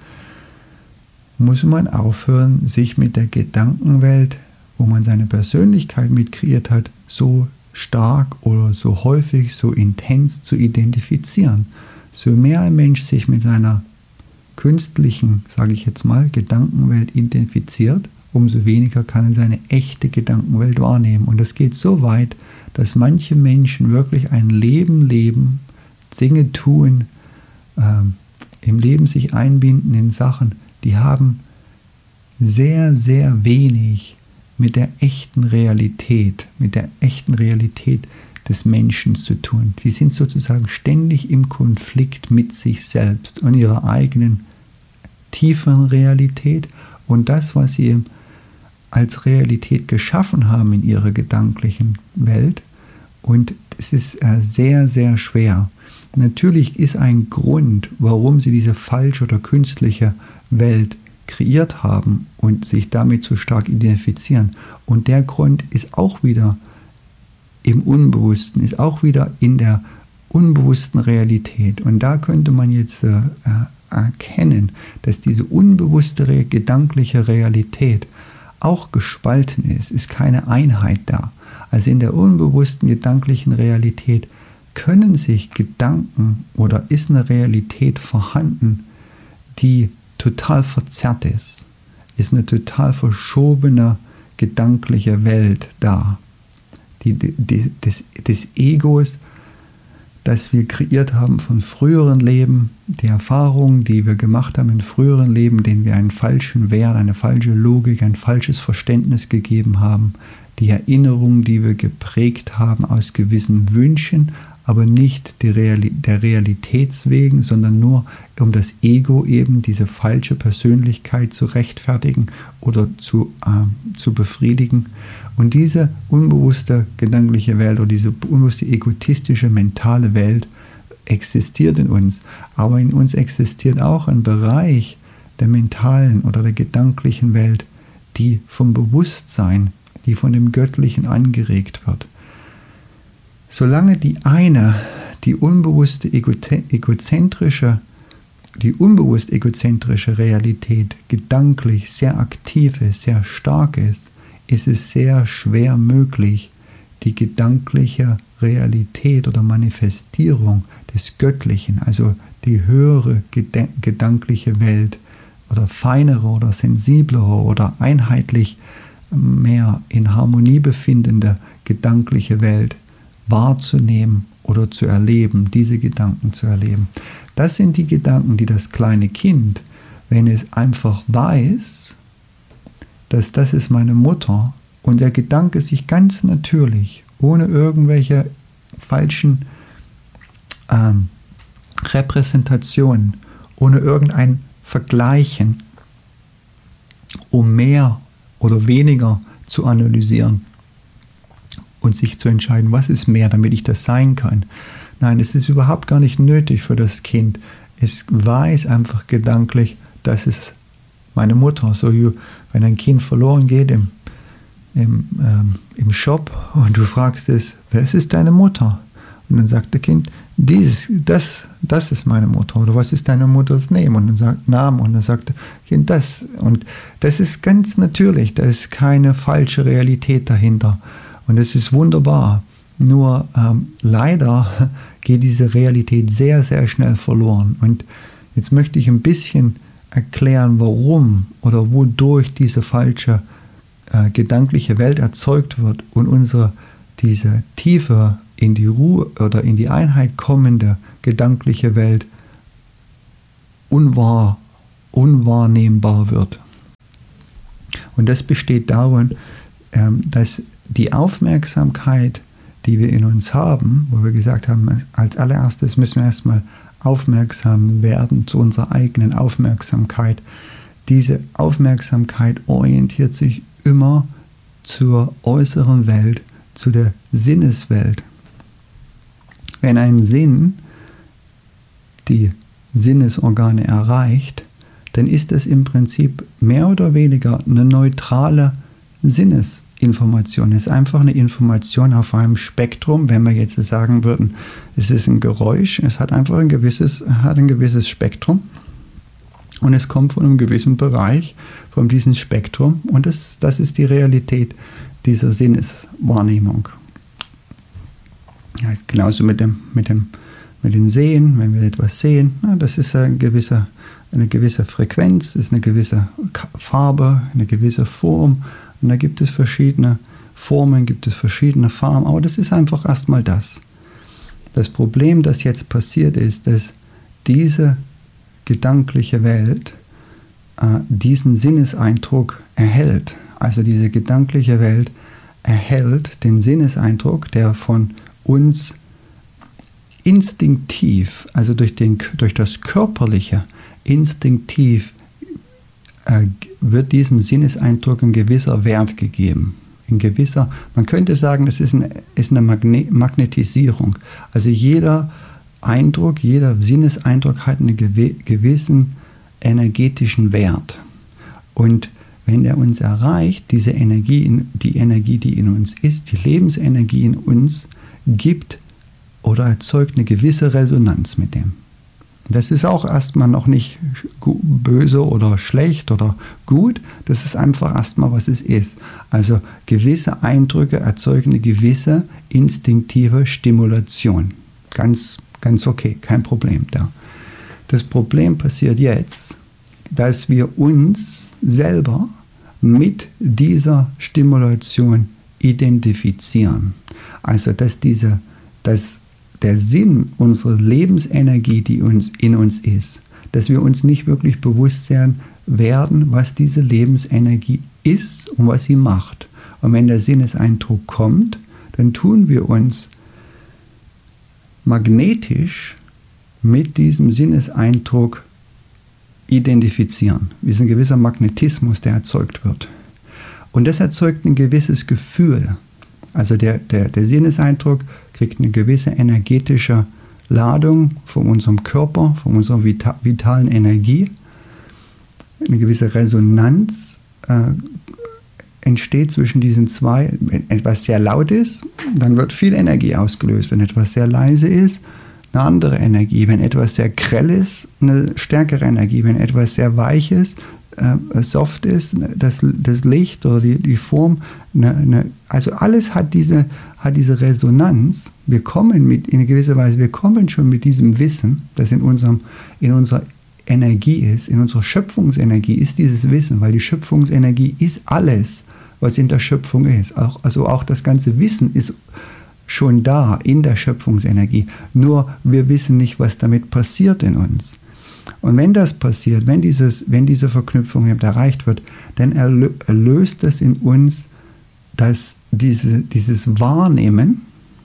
muss man aufhören, sich mit der Gedankenwelt, wo man seine Persönlichkeit mit kreiert hat, so stark oder so häufig, so intens zu identifizieren. So mehr ein Mensch sich mit seiner künstlichen, sage ich jetzt mal, Gedankenwelt identifiziert, umso weniger kann er seine echte Gedankenwelt wahrnehmen. Und das geht so weit, dass manche Menschen wirklich ein Leben leben, Dinge tun, ähm, im Leben sich einbinden in Sachen, die haben sehr, sehr wenig mit der echten Realität, mit der echten Realität des Menschen zu tun. Die sind sozusagen ständig im Konflikt mit sich selbst und ihrer eigenen tieferen Realität und das, was sie als Realität geschaffen haben in ihrer gedanklichen Welt. Und es ist sehr, sehr schwer. Natürlich ist ein Grund, warum sie diese falsche oder künstliche Welt kreiert haben und sich damit so stark identifizieren. Und der Grund ist auch wieder im Unbewussten, ist auch wieder in der unbewussten Realität. Und da könnte man jetzt äh, erkennen, dass diese unbewusste re- gedankliche Realität auch gespalten ist, ist keine Einheit da. Also in der unbewussten gedanklichen Realität können sich Gedanken oder ist eine Realität vorhanden, die total verzerrt ist, ist eine total verschobene gedankliche Welt da. Die, die, des, des Egos, das wir kreiert haben von früheren Leben, die Erfahrungen, die wir gemacht haben in früheren Leben, denen wir einen falschen Wert, eine falsche Logik, ein falsches Verständnis gegeben haben, die Erinnerungen, die wir geprägt haben aus gewissen Wünschen, aber nicht die Reali- der Realitäts wegen, sondern nur um das Ego eben, diese falsche Persönlichkeit zu rechtfertigen oder zu, äh, zu befriedigen. Und diese unbewusste gedankliche Welt oder diese unbewusste egotistische mentale Welt existiert in uns. Aber in uns existiert auch ein Bereich der mentalen oder der gedanklichen Welt, die vom Bewusstsein, die von dem Göttlichen angeregt wird. Solange die eine, die unbewusste egozentrische, die unbewusst egozentrische Realität gedanklich sehr aktiv ist, sehr stark ist, ist es sehr schwer möglich, die gedankliche Realität oder Manifestierung des Göttlichen, also die höhere ged- gedankliche Welt oder feinere oder sensiblere oder einheitlich mehr in Harmonie befindende gedankliche Welt wahrzunehmen oder zu erleben, diese Gedanken zu erleben. Das sind die Gedanken, die das kleine Kind, wenn es einfach weiß, dass das ist meine Mutter und der Gedanke sich ganz natürlich, ohne irgendwelche falschen ähm, Repräsentationen, ohne irgendein Vergleichen, um mehr oder weniger zu analysieren und sich zu entscheiden, was ist mehr, damit ich das sein kann. Nein, es ist überhaupt gar nicht nötig für das Kind. Es weiß einfach gedanklich, das ist meine Mutter. So, wenn ein Kind verloren geht im, im, ähm, im Shop und du fragst es, wer ist deine Mutter? Und dann sagt das Kind, dieses, das, das ist meine Mutter. Oder was ist deine Mutters Name? Und dann sagt Name und dann sagt das Kind das. Und das ist ganz natürlich, da ist keine falsche Realität dahinter. Und es ist wunderbar. Nur ähm, leider geht diese Realität sehr, sehr schnell verloren. Und jetzt möchte ich ein bisschen erklären, warum oder wodurch diese falsche äh, gedankliche Welt erzeugt wird und unsere, diese tiefer in die Ruhe oder in die Einheit kommende gedankliche Welt unwahr, unwahrnehmbar wird. Und das besteht darin, ähm, dass die Aufmerksamkeit, die wir in uns haben, wo wir gesagt haben, als allererstes müssen wir erstmal aufmerksam werden zu unserer eigenen Aufmerksamkeit. Diese Aufmerksamkeit orientiert sich immer zur äußeren Welt, zu der Sinneswelt. Wenn ein Sinn die Sinnesorgane erreicht, dann ist es im Prinzip mehr oder weniger eine neutrale Sinnesinformation. Es ist einfach eine Information auf einem Spektrum. Wenn wir jetzt sagen würden, es ist ein Geräusch, es hat einfach ein gewisses, hat ein gewisses Spektrum und es kommt von einem gewissen Bereich, von diesem Spektrum, und das, das ist die Realität dieser Sinneswahrnehmung. Ja, genauso mit dem, mit dem, mit dem Sehen, wenn wir etwas sehen, ja, das ist ein gewisser, eine gewisse Frequenz, ist eine gewisse Farbe, eine gewisse Form, und da gibt es verschiedene Formen, gibt es verschiedene Farben, aber das ist einfach erstmal das. Das Problem, das jetzt passiert ist, dass diese gedankliche Welt äh, diesen Sinneseindruck erhält. Also diese gedankliche Welt erhält den Sinneseindruck, der von uns instinktiv, also durch, den, durch das Körperliche, instinktiv äh, wird diesem Sinneseindruck ein gewisser Wert gegeben. Ein gewisser, man könnte sagen, das ist eine, ist eine Magne- Magnetisierung. Also jeder Eindruck, jeder Sinneseindruck hat einen gew- gewissen energetischen Wert. Und wenn er uns erreicht, diese Energie, in, die Energie, die in uns ist, die Lebensenergie in uns, gibt oder erzeugt eine gewisse Resonanz mit dem. Das ist auch erstmal noch nicht böse oder schlecht oder gut, das ist einfach erstmal, was es ist. Also gewisse Eindrücke erzeugen eine gewisse instinktive Stimulation. Ganz, ganz okay, kein Problem da. Das Problem passiert jetzt, dass wir uns selber mit dieser Stimulation identifizieren. Also dass diese, dass der Sinn unserer Lebensenergie, die uns in uns ist, dass wir uns nicht wirklich bewusst sein werden, was diese Lebensenergie ist und was sie macht. Und wenn der Sinneseindruck kommt, dann tun wir uns magnetisch mit diesem Sinneseindruck identifizieren. Wie ist ein gewisser Magnetismus, der erzeugt wird. Und das erzeugt ein gewisses Gefühl. Also der, der, der Sinneseindruck kriegt eine gewisse energetische Ladung von unserem Körper, von unserer vita- vitalen Energie. Eine gewisse Resonanz äh, entsteht zwischen diesen zwei. Wenn etwas sehr laut ist, dann wird viel Energie ausgelöst. Wenn etwas sehr leise ist, eine andere Energie. Wenn etwas sehr grell ist, eine stärkere Energie. Wenn etwas sehr weich ist, äh, soft ist, das, das Licht oder die, die Form, eine, eine, also alles hat diese, hat diese Resonanz. Wir kommen mit, in gewisser Weise, wir kommen schon mit diesem Wissen, das in unserem, in unserer Energie ist, in unserer Schöpfungsenergie ist dieses Wissen, weil die Schöpfungsenergie ist alles, was in der Schöpfung ist. Auch, also auch das ganze Wissen ist schon da in der Schöpfungsenergie. Nur wir wissen nicht, was damit passiert in uns. Und wenn das passiert, wenn, dieses, wenn diese Verknüpfung erreicht wird, dann erlö- erlöst es in uns dass diese, dieses Wahrnehmen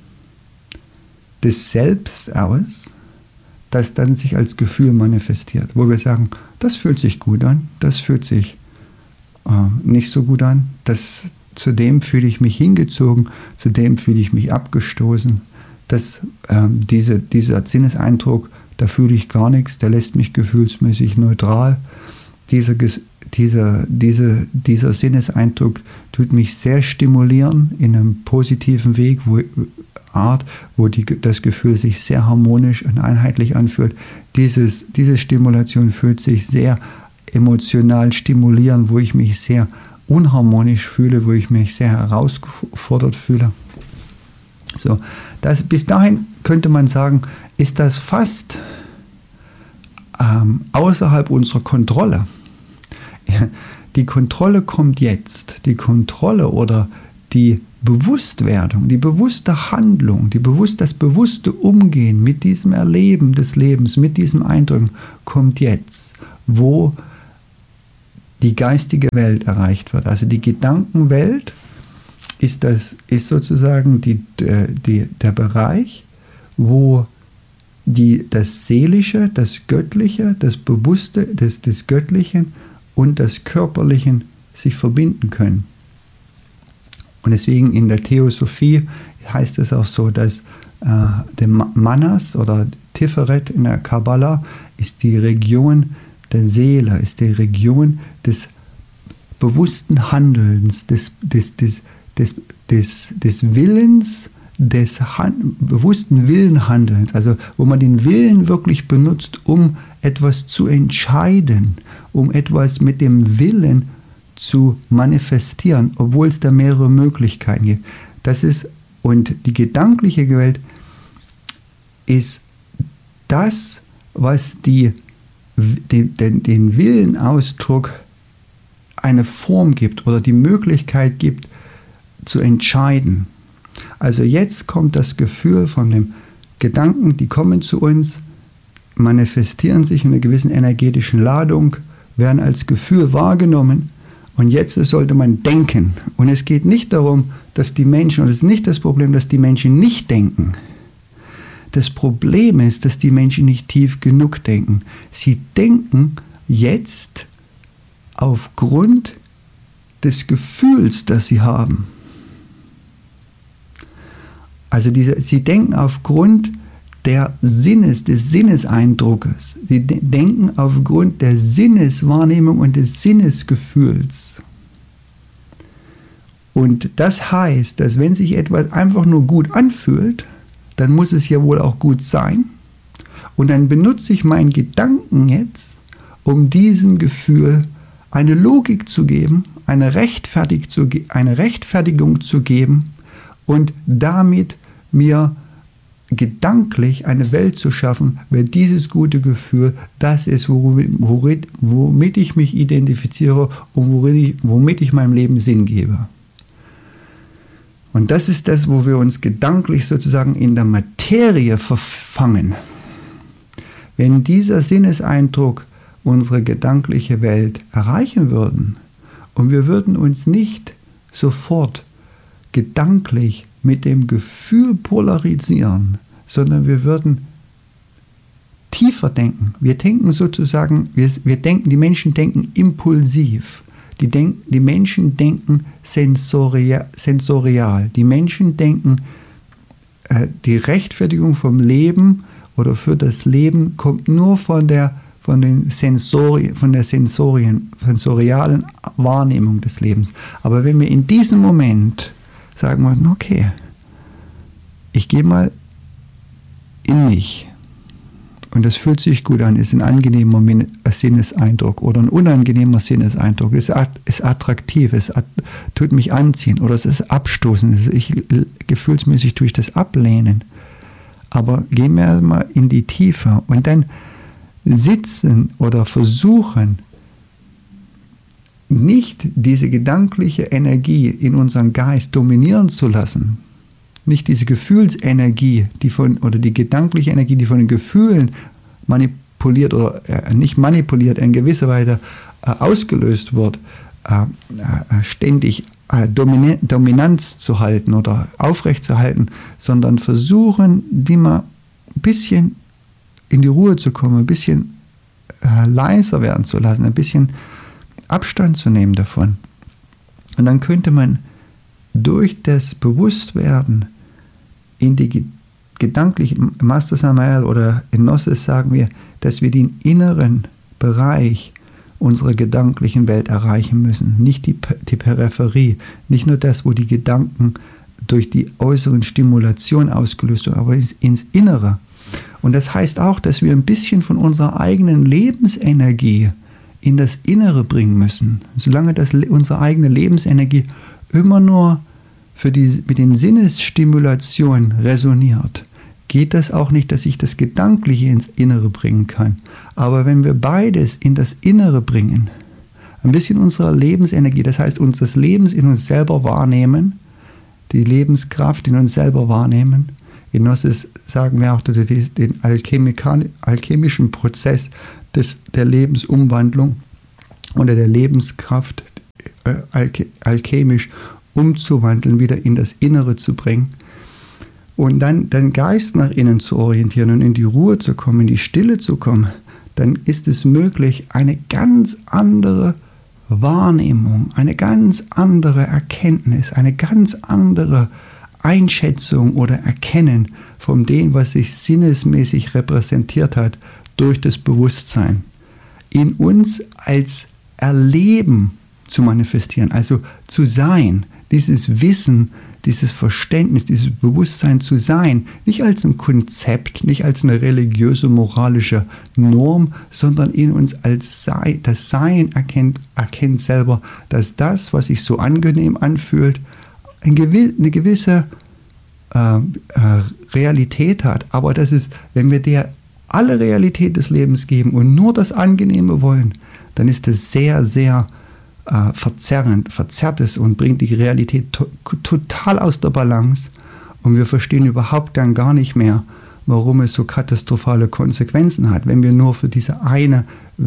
des Selbst aus, das dann sich als Gefühl manifestiert, wo wir sagen, das fühlt sich gut an, das fühlt sich äh, nicht so gut an, das, zu dem fühle ich mich hingezogen, zu dem fühle ich mich abgestoßen, das, äh, diese, dieser Sinneseindruck, da fühle ich gar nichts, der lässt mich gefühlsmäßig neutral. Dieser, dieser, dieser, dieser Sinneseindruck tut mich sehr stimulieren in einem positiven Weg, wo, Art, wo die, das Gefühl sich sehr harmonisch und einheitlich anfühlt. Dieses, diese Stimulation fühlt sich sehr emotional stimulierend, wo ich mich sehr unharmonisch fühle, wo ich mich sehr herausgefordert fühle. So, das, bis dahin könnte man sagen, ist das fast ähm, außerhalb unserer Kontrolle. die Kontrolle kommt jetzt. Die Kontrolle oder die Bewusstwerdung, die bewusste Handlung, die bewusst, das bewusste Umgehen mit diesem Erleben des Lebens, mit diesem Eindrücken, kommt jetzt, wo die geistige Welt erreicht wird. Also die Gedankenwelt ist, das, ist sozusagen die, die, der Bereich, wo die, das Seelische, das Göttliche, das Bewusste des, des Göttlichen und das Körperlichen sich verbinden können. Und deswegen in der Theosophie heißt es auch so, dass äh, der Manas oder Tiferet in der Kabbala ist die Region der Seele, ist die Region des bewussten Handelns, des, des, des, des, des, des Willens, des Han- bewussten Willenhandelns, also wo man den Willen wirklich benutzt, um etwas zu entscheiden, um etwas mit dem Willen zu manifestieren, obwohl es da mehrere Möglichkeiten gibt. Das ist, und die gedankliche Welt ist das, was die, den, den, den Willenausdruck eine Form gibt oder die Möglichkeit gibt, zu entscheiden. Also jetzt kommt das Gefühl von dem Gedanken, die kommen zu uns, manifestieren sich in einer gewissen energetischen Ladung, werden als Gefühl wahrgenommen und jetzt sollte man denken. Und es geht nicht darum, dass die Menschen, und es ist nicht das Problem, dass die Menschen nicht denken. Das Problem ist, dass die Menschen nicht tief genug denken. Sie denken jetzt aufgrund des Gefühls, das sie haben. Also diese, sie denken aufgrund der Sinnes, des Sinneseindruckes. Sie de- denken aufgrund der Sinneswahrnehmung und des Sinnesgefühls. Und das heißt, dass wenn sich etwas einfach nur gut anfühlt, dann muss es ja wohl auch gut sein. Und dann benutze ich meinen Gedanken jetzt, um diesem Gefühl eine Logik zu geben, eine, Rechtfertig zu ge- eine Rechtfertigung zu geben und damit mir gedanklich eine Welt zu schaffen, wenn dieses gute Gefühl das ist, womit, womit ich mich identifiziere und womit ich, womit ich meinem Leben Sinn gebe. Und das ist das, wo wir uns gedanklich sozusagen in der Materie verfangen. Wenn dieser Sinneseindruck unsere gedankliche Welt erreichen würden und wir würden uns nicht sofort gedanklich mit dem Gefühl polarisieren, sondern wir würden tiefer denken. Wir denken sozusagen, wir, wir denken, die Menschen denken impulsiv. Die, denk, die Menschen denken sensoria, sensorial. Die Menschen denken, äh, die Rechtfertigung vom Leben oder für das Leben kommt nur von der, von den Sensori, von der Sensorien, sensorialen Wahrnehmung des Lebens. Aber wenn wir in diesem Moment sagen würden, okay, ich gehe mal in mich und das fühlt sich gut an, ist ein angenehmer Sinneseindruck oder ein unangenehmer Sinneseindruck, es ist attraktiv, es tut mich anziehen oder es ist abstoßend, ich, gefühlsmäßig tue ich das ablehnen. Aber gehen wir mal in die Tiefe und dann sitzen oder versuchen, nicht diese gedankliche Energie in unserem Geist dominieren zu lassen, nicht diese Gefühlsenergie, die von, oder die gedankliche Energie, die von den Gefühlen manipuliert oder äh, nicht manipuliert, in gewisser Weise äh, ausgelöst wird, äh, äh, ständig äh, Domin- Dominanz zu halten oder aufrechtzuerhalten, sondern versuchen, die mal ein bisschen in die Ruhe zu kommen, ein bisschen äh, leiser werden zu lassen, ein bisschen Abstand zu nehmen davon. Und dann könnte man durch das Bewusstwerden in die gedanklichen, Master Samael oder in Gnosis sagen wir, dass wir den inneren Bereich unserer gedanklichen Welt erreichen müssen, nicht die, die Peripherie, nicht nur das, wo die Gedanken durch die äußeren Stimulation ausgelöst werden, aber ins, ins Innere. Und das heißt auch, dass wir ein bisschen von unserer eigenen Lebensenergie in das Innere bringen müssen. Solange das, unsere eigene Lebensenergie immer nur für die, mit den Sinnesstimulationen resoniert, geht das auch nicht, dass ich das Gedankliche ins Innere bringen kann. Aber wenn wir beides in das Innere bringen, ein bisschen unserer Lebensenergie, das heißt unseres Lebens in uns selber wahrnehmen, die Lebenskraft in uns selber wahrnehmen. In Gnosis sagen wir auch den alchemischen Prozess des, der Lebensumwandlung oder der Lebenskraft äh, alch, alchemisch umzuwandeln, wieder in das Innere zu bringen und dann den Geist nach innen zu orientieren und in die Ruhe zu kommen, in die Stille zu kommen, dann ist es möglich, eine ganz andere Wahrnehmung, eine ganz andere Erkenntnis, eine ganz andere Einschätzung oder Erkennen von dem, was sich sinnesmäßig repräsentiert hat, durch das Bewusstsein in uns als Erleben zu manifestieren, also zu sein, dieses Wissen, dieses Verständnis, dieses Bewusstsein zu sein, nicht als ein Konzept, nicht als eine religiöse, moralische Norm, sondern in uns als Sein, das Sein erkennt, erkennt selber, dass das, was sich so angenehm anfühlt, eine gewisse äh, äh, Realität hat, aber das ist, wenn wir der alle Realität des Lebens geben und nur das Angenehme wollen, dann ist das sehr, sehr äh, verzerrend, verzerrt es und bringt die Realität to total aus der Balance und wir verstehen überhaupt dann gar nicht mehr, warum es so katastrophale Konsequenzen hat, wenn wir nur für diese eine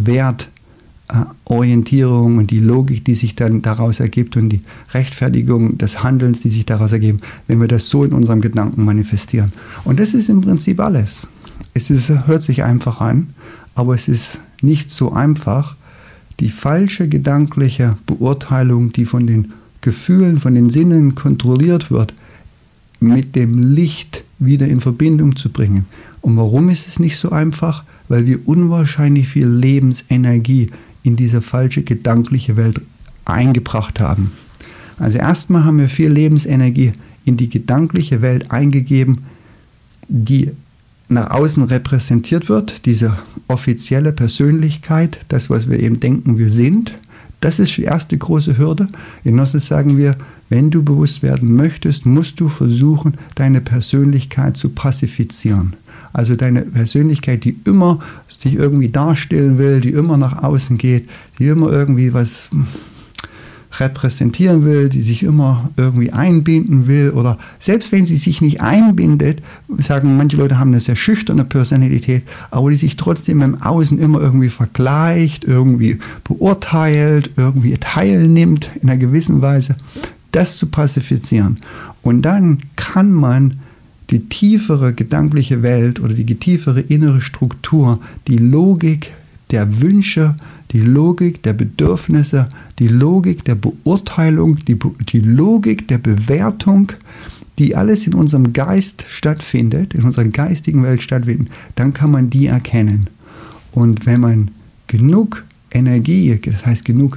Wertorientierung und die Logik, die sich dann daraus ergibt und die Rechtfertigung des Handelns, die sich daraus ergeben, wenn wir das so in unserem Gedanken manifestieren. Und das ist im Prinzip alles. Es ist, hört sich einfach an, aber es ist nicht so einfach. Die falsche gedankliche Beurteilung, die von den Gefühlen, von den Sinnen kontrolliert wird, mit dem Licht wieder in Verbindung zu bringen. Und warum ist es nicht so einfach? Weil wir unwahrscheinlich viel Lebensenergie in diese falsche gedankliche Welt eingebracht haben. Also erstmal haben wir viel Lebensenergie in die gedankliche Welt eingegeben, die nach außen repräsentiert wird, diese offizielle Persönlichkeit, das, was wir eben denken, wir sind. Das ist die erste große Hürde. In Gnosis sagen wir, wenn du bewusst werden möchtest, musst du versuchen, deine Persönlichkeit zu pazifizieren. Also deine Persönlichkeit, die immer sich irgendwie darstellen will, die immer nach außen geht, die immer irgendwie was repräsentieren will, die sich immer irgendwie einbinden will oder selbst wenn sie sich nicht einbindet, sagen manche Leute haben eine sehr schüchterne Personalität, aber die sich trotzdem im Außen immer irgendwie vergleicht, irgendwie beurteilt, irgendwie teilnimmt in einer gewissen Weise, das zu pazifizieren. Und dann kann man die tiefere gedankliche Welt oder die tiefere innere Struktur, die Logik der Wünsche, die Logik der Bedürfnisse, die Logik der Beurteilung, die, die Logik der Bewertung, die alles in unserem Geist stattfindet, in unserer geistigen Welt stattfindet, dann kann man die erkennen. Und wenn man genug Energie, das heißt genug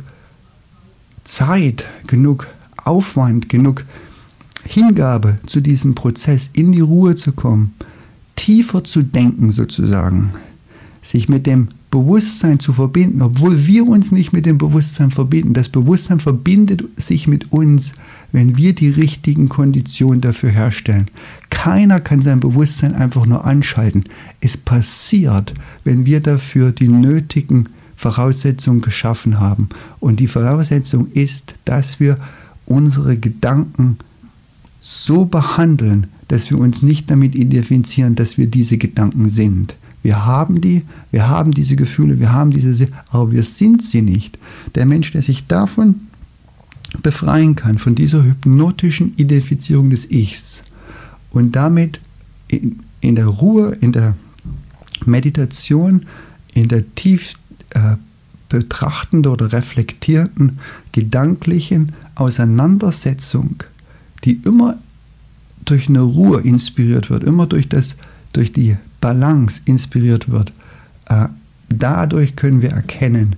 Zeit, genug Aufwand, genug Hingabe zu diesem Prozess, in die Ruhe zu kommen, tiefer zu denken sozusagen, sich mit dem Bewusstsein zu verbinden, obwohl wir uns nicht mit dem Bewusstsein verbinden. Das Bewusstsein verbindet sich mit uns, wenn wir die richtigen Konditionen dafür herstellen. Keiner kann sein Bewusstsein einfach nur anschalten. Es passiert, wenn wir dafür die nötigen Voraussetzungen geschaffen haben. Und die Voraussetzung ist, dass wir unsere Gedanken so behandeln, dass wir uns nicht damit identifizieren, dass wir diese Gedanken sind. Wir haben die, wir haben diese Gefühle, wir haben diese, aber wir sind sie nicht. Der Mensch, der sich davon befreien kann, von dieser hypnotischen Identifizierung des Ichs und damit in, in der Ruhe, in der Meditation, in der tief äh, betrachtenden oder reflektierenden, gedanklichen Auseinandersetzung, die immer durch eine Ruhe inspiriert wird, immer durch, das, durch die Balance inspiriert wird, äh, dadurch können wir erkennen,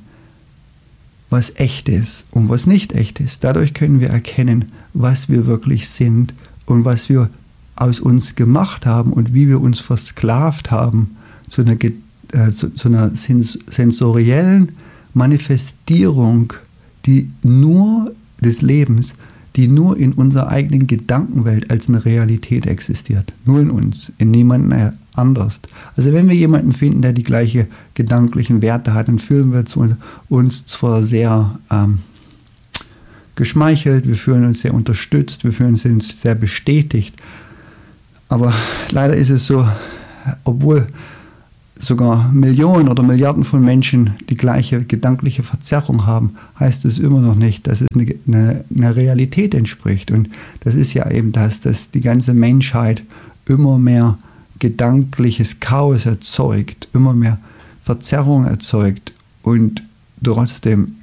was echt ist und was nicht echt ist. Dadurch können wir erkennen, was wir wirklich sind und was wir aus uns gemacht haben und wie wir uns versklavt haben zu einer, äh, zu, zu einer sens sensoriellen Manifestierung, die nur des Lebens, die nur in unserer eigenen Gedankenwelt als eine Realität existiert. Nur in uns, in niemandem anders. Also wenn wir jemanden finden, der die gleichen gedanklichen Werte hat, dann fühlen wir uns zwar sehr ähm, geschmeichelt, wir fühlen uns sehr unterstützt, wir fühlen uns sehr bestätigt, aber leider ist es so, obwohl sogar Millionen oder Milliarden von Menschen die gleiche gedankliche Verzerrung haben, heißt es immer noch nicht, dass es eine, eine, eine Realität entspricht. Und das ist ja eben das, dass die ganze Menschheit immer mehr gedankliches Chaos erzeugt, immer mehr Verzerrung erzeugt und trotzdem